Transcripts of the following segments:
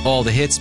All the hits,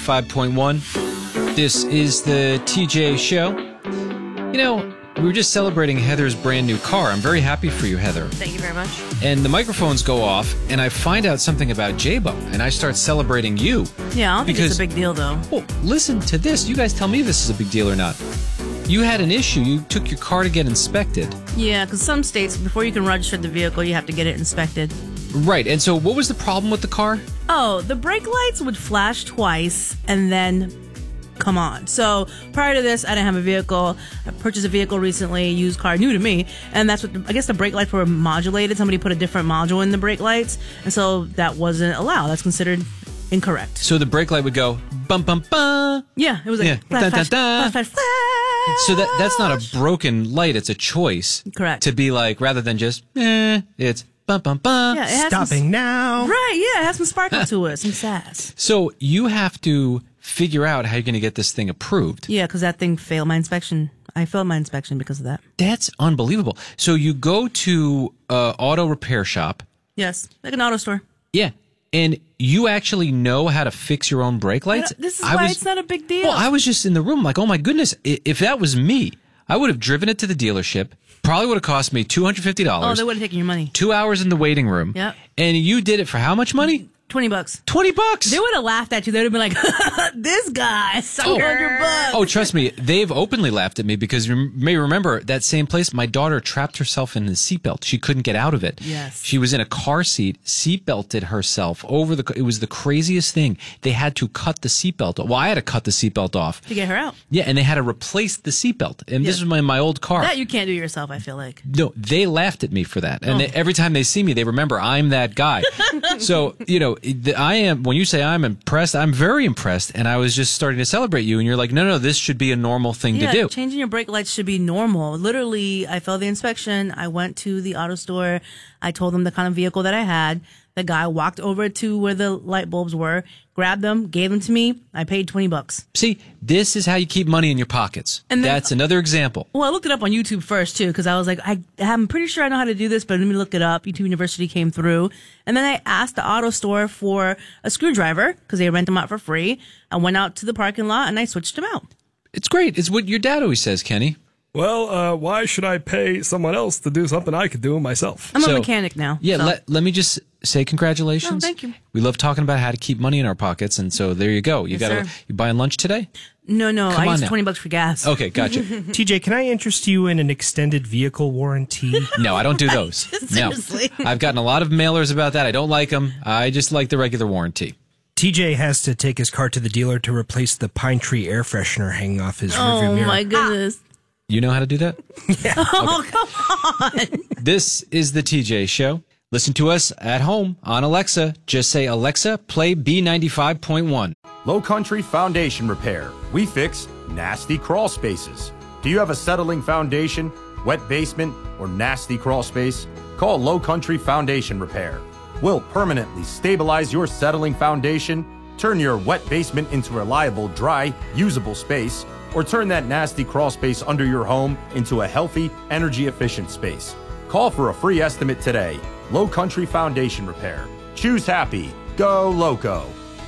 B95.1. This is the TJ Show. You know, we were just celebrating Heather's brand new car. I'm very happy for you, Heather. Thank you very much. And the microphones go off, and I find out something about J-Bo, and I start celebrating you. Yeah, I don't think it's a big deal, though. Well, listen to this. You guys tell me if this is a big deal or not. You had an issue. You took your car to get inspected. Yeah, because some states, before you can register the vehicle, you have to get it inspected. Right, and so what was the problem with the car? Oh, the brake lights would flash twice and then come on. So prior to this, I didn't have a vehicle. I purchased a vehicle recently, a used car, new to me, and that's what I guess the brake lights were modulated. Somebody put a different module in the brake lights, and so that wasn't allowed. That's considered incorrect. So the brake light would go bum bum bum. Yeah, it was like flash, flash, flash, flash, flash. So that's not a broken light. It's a choice. Correct. To be like, rather than just it's bum bum bum. Yeah, it has stopping now. Right. Yeah, it has some sparkle to it, some sass. So you have to figure out how you're going to get this thing approved. Yeah, because that thing failed my inspection. I failed my inspection because of that. That's unbelievable. So you go to auto repair shop. Yes, like an auto store. Yeah. And you actually know how to fix your own brake lights? This is why it's not a big deal. Well, I was just in the room like, oh my goodness, if that was me, I would have driven it to the dealership. Probably would have cost me $250. Oh, they would have taken your money. 2 hours in the waiting room. Yep. And you did it for how much money? $20. $20. They would have laughed at you. They would have been like, this guy, $100. Oh, trust me. They've openly laughed at me because you may remember that same place. My daughter trapped herself in the seatbelt. She couldn't get out of it. Yes. She was in a car seat, seatbelted herself over it was the craziest thing. They had to cut the seatbelt off. Well, I had to cut the seatbelt off. To get her out. Yeah, and they had to replace the seatbelt. And this was my old car. That you can't do yourself, I feel like. No, they laughed at me for that. And every time they see me, they remember I'm that guy. So, when you say I'm impressed, I'm very impressed. And I was just starting to celebrate you. And you're like, no, this should be a normal thing to do. Changing your brake lights should be normal. Literally, I failed the inspection. I went to the auto store. I told them the kind of vehicle that I had. The guy walked over to where the light bulbs were, grabbed them, gave them to me. I paid $20. See, this is how you keep money in your pockets. And that's another example. Well, I looked it up on YouTube first, too, because I was like, I'm pretty sure I know how to do this, but let me look it up. YouTube University came through. And then I asked the auto store for a screwdriver because they rent them out for free. I went out to the parking lot and I switched them out. It's great. It's what your dad always says, Kenny. Well, why should I pay someone else to do something I could do myself? I'm a mechanic now. Yeah, so. Let me just say congratulations. Oh, thank you. We love talking about how to keep money in our pockets, and so there you go. You buying lunch today? No, I used $20 for gas. Okay, gotcha. TJ, can I interest you in an extended vehicle warranty? No, I don't do those. Seriously. No. I've gotten a lot of mailers about that. I don't like them. I just like the regular warranty. TJ has to take his car to the dealer to replace the pine tree air freshener hanging off his rearview mirror. Oh, my goodness. You know how to do that? Yeah. Oh, come on. This is the TJ Show. Listen to us at home on Alexa. Just say, Alexa, play B95.1. Low Country Foundation Repair. We fix nasty crawl spaces. Do you have a settling foundation, wet basement, or nasty crawl space? Call Low Country Foundation Repair. We'll permanently stabilize your settling foundation, turn your wet basement into reliable, dry, usable space, or turn that nasty crawl space under your home into a healthy, energy-efficient space. Call for a free estimate today. Low Country Foundation Repair. Choose happy. Go Loco.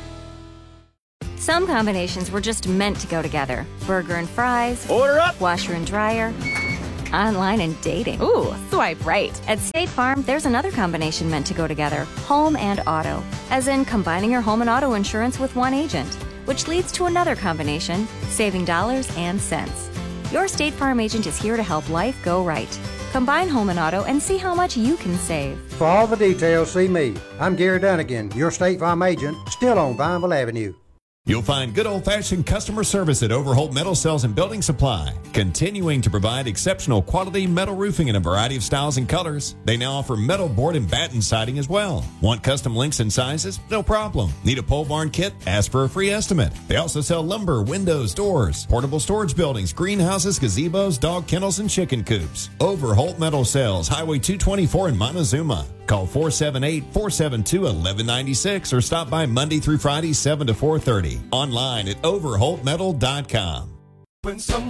Some combinations were just meant to go together. Burger and fries. Order up. Washer and dryer. Online and dating. Ooh, swipe right. At State Farm, there's another combination meant to go together. Home and auto. As in combining your home and auto insurance with one agent. Which leads to another combination, saving dollars and cents. Your State Farm agent is here to help life go right. Combine home and auto and see how much you can save. For all the details, see me. I'm Gary Dunnigan, your State Farm agent, still on Vineville Avenue. You'll find good old-fashioned customer service at Overholt Metal Sales and Building Supply, continuing to provide exceptional quality metal roofing in a variety of styles and colors. They now offer metal board and batten siding as well. Want custom links and sizes? No problem. Need a pole barn kit? Ask for a free estimate. They also sell lumber, windows, doors, portable storage buildings, greenhouses, gazebos, dog kennels, and chicken coops. Overholt Metal Sales, Highway 224 in Montezuma. Call 478-472-1196 or stop by Monday through Friday, 7 to 4:30. Online at overholtmetal.com. When someone